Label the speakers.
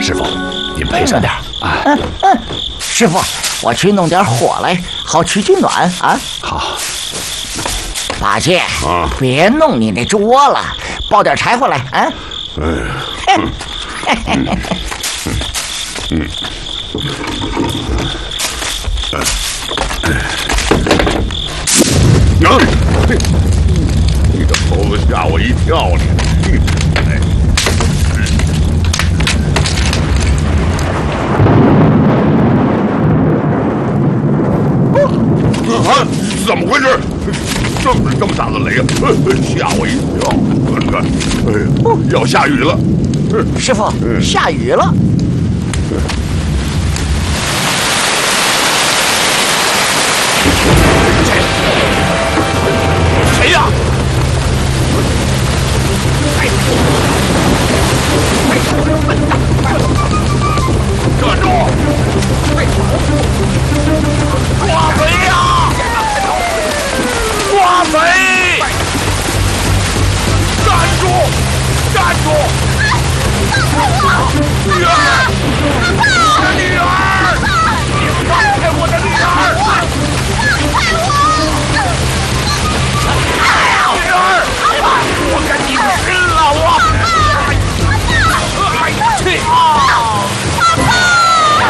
Speaker 1: 师傅，您赔上点啊。
Speaker 2: 师傅，我去弄点火来，好取取暖啊。
Speaker 1: 好。
Speaker 2: 八戒，别弄你那猪窝了，抱点柴火来啊。
Speaker 3: 你的猴子吓我一跳呢！怎么回事？这么大的雷啊！吓我一跳！要下雨了！
Speaker 2: 师傅，下雨了！